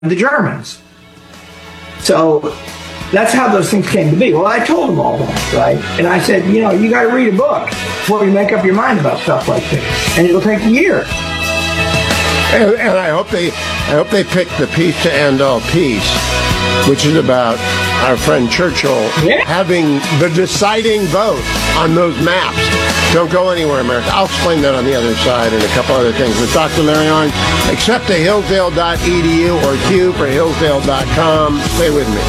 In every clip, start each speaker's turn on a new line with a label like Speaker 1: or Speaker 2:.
Speaker 1: the Germans. So that's how those things came to be. Well, I told them all that, right? And I said, you got to read a book before you make up your mind about stuff like this. And it'll take years.
Speaker 2: And I hope they pick the Peace to End All Peace, which is about our friend Churchill having the deciding vote on those maps. Don't go anywhere, America. I'll explain that on the other side and a couple other things with Dr. Larry Arnn. Except to Hillsdale.edu or Q for Hillsdale.com. Stay with me.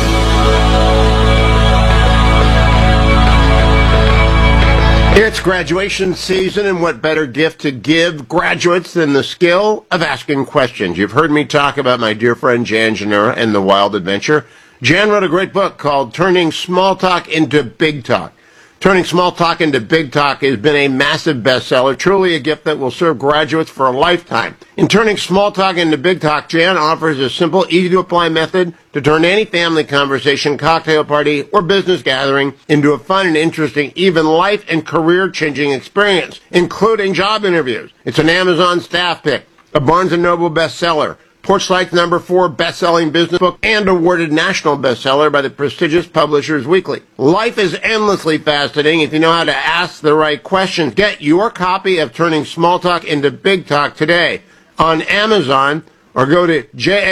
Speaker 2: It's graduation season, and what better gift to give graduates than the skill of asking questions? You've heard me talk about my dear friend Jan Janura and the Wild Adventure. Jan wrote a great book called Turning Small Talk into Big Talk. Turning Small Talk into Big Talk has been a massive bestseller, truly a gift that will serve graduates for a lifetime. In Turning Small Talk into Big Talk, Jan offers a simple, easy-to-apply method to turn any family conversation, cocktail party, or business gathering into a fun and interesting, even life and career-changing experience, including job interviews. It's an Amazon staff pick, a Barnes & Noble bestseller, Porchlight's #4 best-selling business book, and awarded national bestseller by the prestigious Publishers Weekly. Life is endlessly fascinating if you know how to ask the right questions. Get your copy of Turning Small Talk into Big Talk today on Amazon, or go to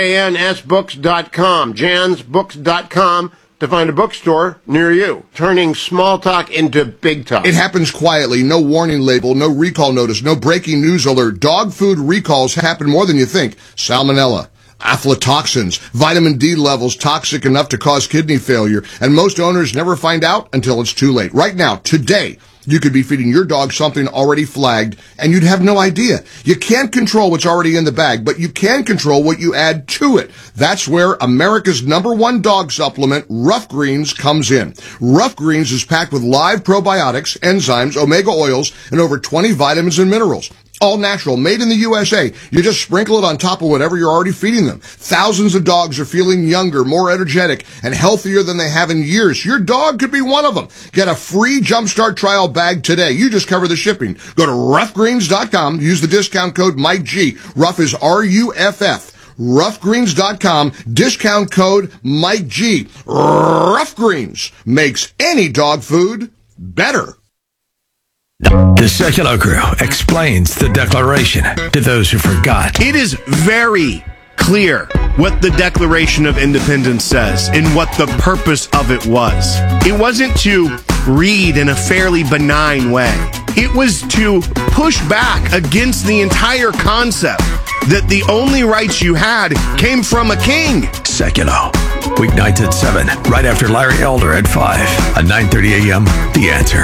Speaker 2: jansbooks.com, jansbooks.com, to find a bookstore near you. Turning Small Talk into Big Talk.
Speaker 3: It happens quietly. No warning label, no recall notice, no breaking news alert. Dog food recalls happen more than you think. Salmonella, aflatoxins, vitamin D levels toxic enough to cause kidney failure. And most owners never find out until it's too late. Right now, today, you could be feeding your dog something already flagged, and you'd have no idea. You can't control what's already in the bag, but you can control what you add to it. That's where America's #1 dog supplement, Rough Greens, comes in. Rough Greens is packed with live probiotics, enzymes, omega oils, and over 20 vitamins and minerals. All natural, made in the USA. You just sprinkle it on top of whatever you're already feeding them. Thousands of dogs are feeling younger, more energetic, and healthier than they have in years. Your dog could be one of them. Get a free Jumpstart trial bag today. You just cover the shipping. Go to roughgreens.com. Use the discount code Mike G. Rough is RUFF. Roughgreens.com. Discount code Mike G. Rough Greens makes any dog food better.
Speaker 4: The Secular Crew explains the Declaration to those who forgot.
Speaker 5: It is very clear what the Declaration of Independence says and what the purpose of it was. It wasn't to read in a fairly benign way. It was to push back against the entire concept that the only rights you had came from a king.
Speaker 4: Secular. Weeknights at 7, right after Larry Elder at 5, at 9:30 a.m. The Answer.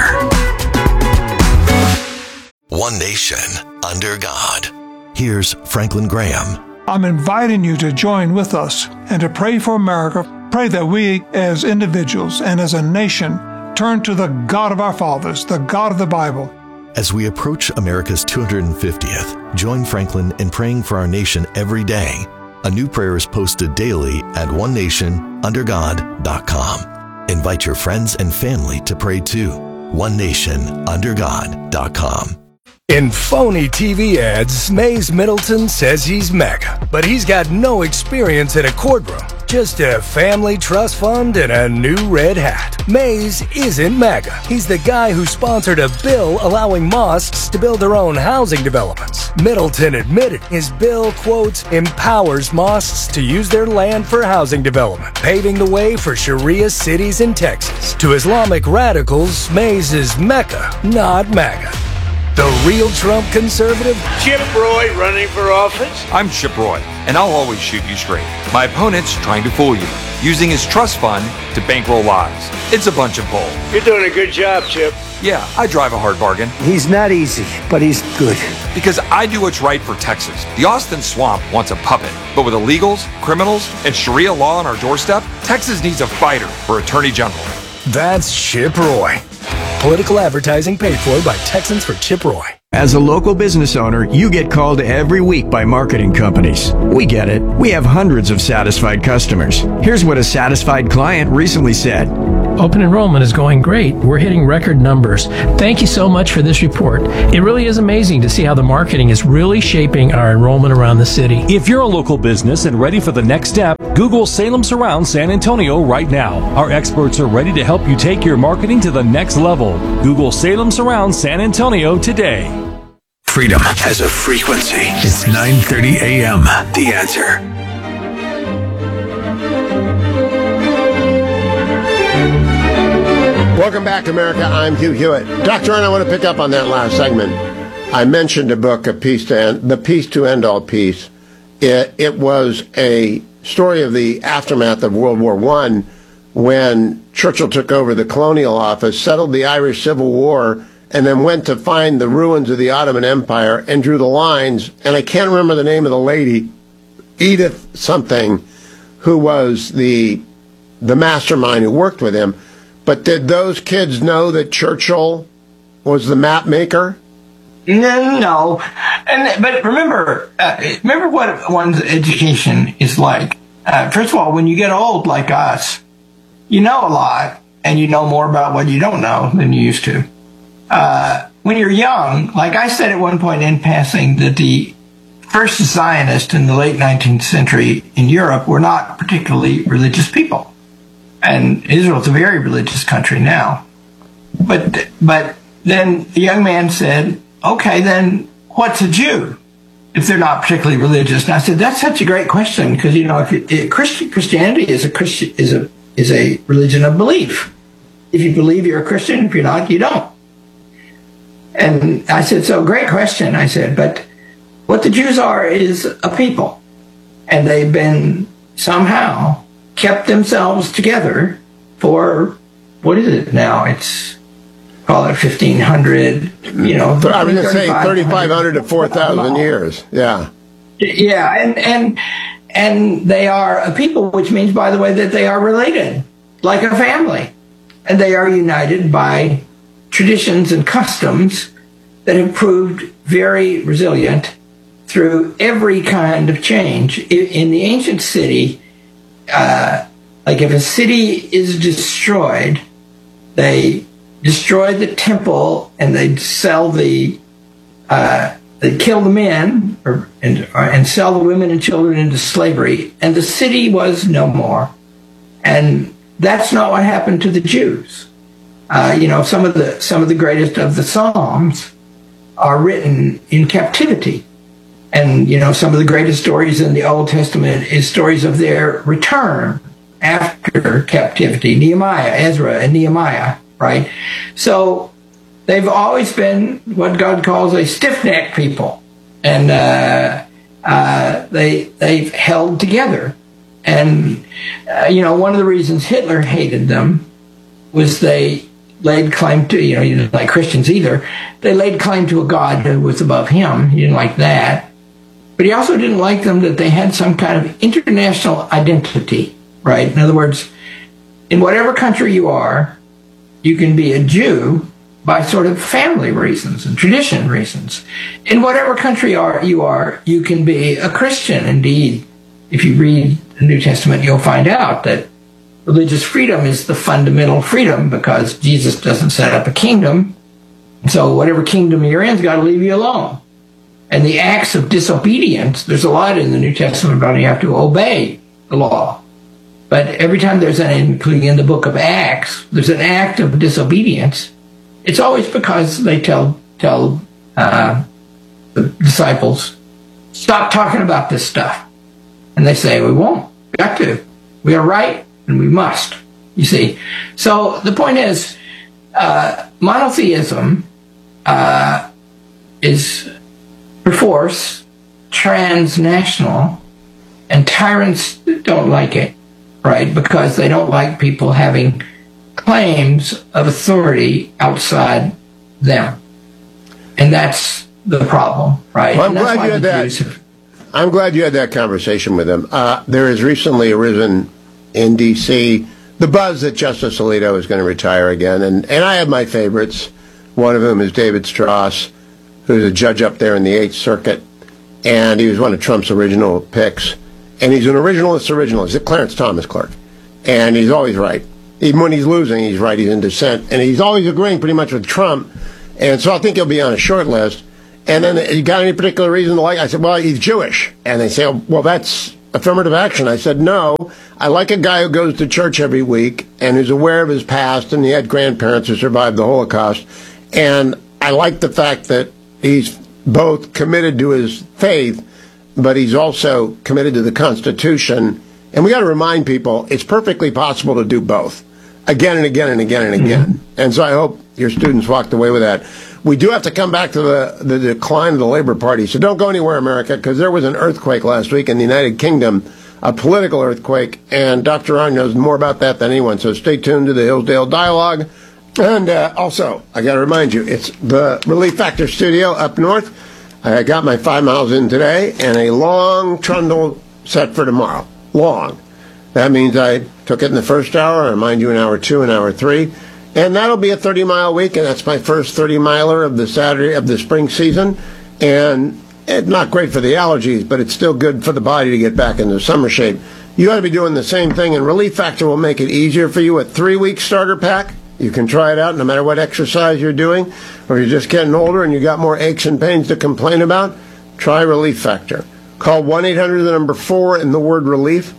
Speaker 6: One nation, under God. Here's Franklin Graham.
Speaker 7: I'm inviting you to join with us and to pray for America. Pray that we, as individuals and as a nation, turn to the God of our fathers, the God of the Bible.
Speaker 6: As we approach America's 250th, join Franklin in praying for our nation every day. A new prayer is posted daily at onenationundergod.com. Invite your friends and family to pray too. onenationundergod.com.
Speaker 8: In phony TV ads, Mays Middleton says he's mega, but he's got no experience in a courtroom. Just a family trust fund and a new red hat. Mays isn't mega. He's the guy who sponsored a bill allowing mosques to build their own housing developments. Middleton admitted his bill, quote, empowers mosques to use their land for housing development, paving the way for Sharia cities in Texas. To Islamic radicals, Mays is Mecca, not MAGA. The real Trump conservative?
Speaker 9: Chip Roy running for office?
Speaker 10: I'm Chip Roy, and I'll always shoot you straight. My opponent's trying to fool you, using his trust fund to bankroll lies. It's a bunch of bull.
Speaker 9: You're doing a good job, Chip.
Speaker 10: Yeah, I drive a hard bargain.
Speaker 11: He's not easy, but he's good.
Speaker 10: Because I do what's right for Texas. The Austin Swamp wants a puppet, but with illegals, criminals, and Sharia law on our doorstep, Texas needs a fighter for Attorney General.
Speaker 8: That's Chip Roy. Political advertising paid for by Texans for Chip Roy.
Speaker 12: As a local business owner, you get called every week by marketing companies. We get it. We have hundreds of satisfied customers. Here's what a satisfied client recently said.
Speaker 13: Open enrollment is going great. We're hitting record numbers. Thank you so much for this report. It really is amazing to see how the marketing is really shaping our enrollment around the city.
Speaker 14: If you're a local business and ready for the next step, Google Salem Surround San Antonio right now. Our experts are ready to help you take your marketing to the next level. Google Salem Surround San Antonio today.
Speaker 4: Freedom has a frequency. It's 9:30 a.m. The Answer.
Speaker 2: Welcome back, America. I'm Hugh Hewitt. Dr. N, I want to pick up on that last segment. I mentioned a book, The Peace to End All Peace. It was a story of the aftermath of World War I when Churchill took over the Colonial Office, settled the Irish Civil War, and then went to find the ruins of the Ottoman Empire and drew the lines. And I can't remember the name of the lady, Edith something, who was the mastermind who worked with him. But did those kids know that Churchill was the map maker?
Speaker 1: No. But remember what one's education is like. First of all, when you get old like us, you know a lot, and you know more about what you don't know than you used to. When you're young, like I said at one point in passing, that the first Zionists in the late 19th century in Europe were not particularly religious people. And Israel's a very religious country now. But then the young man said, okay, then what's a Jew if they're not particularly religious? And I said, that's such a great question, because, you know, Christianity is a religion of belief. If you believe, you're a Christian. If you're not, you don't. And I said, so great question. I said, but what the Jews are is a people. And they've been somehow kept themselves together for, what is it now? It's, call it 1,500, you know.
Speaker 2: I was going to say 3,500 to 4,000 years. Yeah.
Speaker 1: Yeah, and they are a people, which means, by the way, that they are related, like a family. And they are united by traditions and customs that have proved very resilient through every kind of change. In the ancient city, like if a city is destroyed, they destroy the temple and they sell they kill the men and sell the women and children into slavery, and the city was no more. And that's not what happened to the Jews. You know, some of the greatest of the Psalms are written in captivity. And, you know, some of the greatest stories in the Old Testament is stories of their return after captivity. Nehemiah, Ezra, and Nehemiah, right? So they've always been what God calls a stiff-necked people. And they've held together. And, you know, one of the reasons Hitler hated them was they laid claim to, you know, he didn't like Christians either. They laid claim to a God who was above him. He didn't like that. But he also didn't like them that they had some kind of international identity, right? In other words, in whatever country you are, you can be a Jew by sort of family reasons and tradition reasons. In whatever country you are, you can be a Christian. Indeed, if you read the New Testament, you'll find out that religious freedom is the fundamental freedom, because Jesus doesn't set up a kingdom. So whatever kingdom you're in has got to leave you alone. And the acts of disobedience, there's a lot in the New Testament about you have to obey the law. But every time there's including in the book of Acts, there's an act of disobedience, it's always because they tell the disciples, stop talking about this stuff. And they say, we won't. We got to. We are right, and we must. You see. So the point is, monotheism is perforce transnational, and tyrants don't like it, right? Because they don't like people having claims of authority outside them. And that's the problem, right?
Speaker 2: Well, I'm glad you had that conversation with them. There has recently arisen in D.C. the buzz that Justice Alito is going to retire again. And I have my favorites. One of them is David Strauss, who's a judge up there in the 8th Circuit. And he was one of Trump's original picks. And he's an originalist, a Clarence Thomas clerk. And he's always right. Even when he's losing, he's right, he's in dissent. And he's always agreeing pretty much with Trump. And so I think he'll be on a short list. And then, you got any particular reason to like? I said, well, he's Jewish. And they say, oh, well, that's affirmative action. I said, no, I like a guy who goes to church every week and who's aware of his past, and he had grandparents who survived the Holocaust. And I like the fact that he's both committed to his faith, but he's also committed to the Constitution. And we got to remind people it's perfectly possible to do both again and again and again and again. Mm-hmm. And so I hope your students walked away with that. We do have to come back to the decline of the Labor Party. So don't go anywhere, America, because there was an earthquake last week in the United Kingdom, a political earthquake, and Dr. Arnn knows more about that than anyone. So stay tuned to the Hillsdale Dialogue. And also, I got to remind you, it's the Relief Factor studio up north. I got my 5 miles in today and a long trundle set for tomorrow. Long. That means I took it in the first hour. I remind you, in hour 2 and hour 3. And that'll be a 30-mile week, and that's my first 30-miler of the Saturday of the spring season. And it's not great for the allergies, but it's still good for the body to get back into summer shape. You ought to be doing the same thing, and Relief Factor will make it easier for you. A 3-week starter pack. You can try it out no matter what exercise you're doing, or you're just getting older and you got more aches and pains to complain about. Try Relief Factor. Call 1-800, the number 4, and the word relief.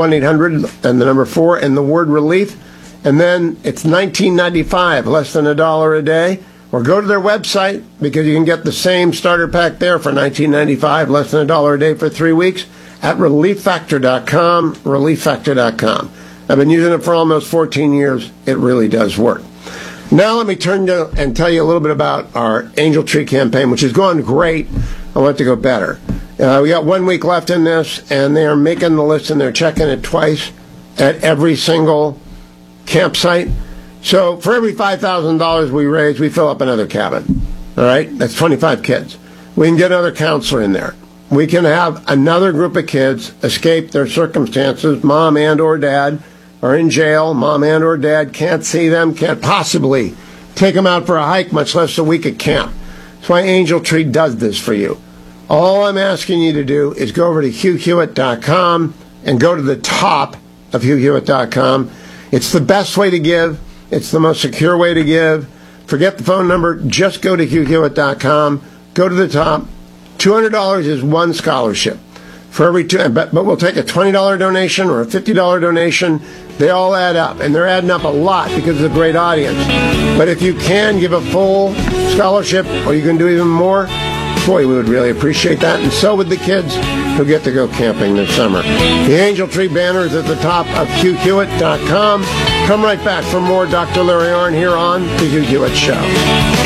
Speaker 2: 1-800, and the number 4, and the word relief. And then it's $19.95, less than $1 a day. Or go to their website, because you can get the same starter pack there for $19.95, less than $1 a day for 3 weeks, at relieffactor.com, relieffactor.com. I've been using it for almost 14 years. It really does work. Now let me turn to and tell you a little bit about our Angel Tree campaign, which is going great. I want it to go better. We got 1 week left in this, and they are making the list, and they're checking it twice at every single campsite. So for every $5,000 we raise, we fill up another cabin. All right? That's 25 kids. We can get another counselor in there. We can have another group of kids escape their circumstances. Mom and or dad are in jail. Mom and or dad can't see them, can't possibly take them out for a hike, much less a week at camp. That's why Angel Tree does this for you. All I'm asking you to do is go over to HughHewitt.com and go to the top of HughHewitt.com. It's the best way to give. It's the most secure way to give. Forget the phone number. Just go to HughHewitt.com. Go to the top. $200 is one scholarship. For every two, but we'll take a $20 donation or a $50 donation. They all add up, and they're adding up a lot because of the great audience. But if you can give a full scholarship, or you can do even more, boy, we would really appreciate that. And so would the kids who get to go camping this summer. The Angel Tree banner is at the top of HughHewitt.com. Come right back for more Dr. Larry Arnn here on The Hugh Hewitt Show.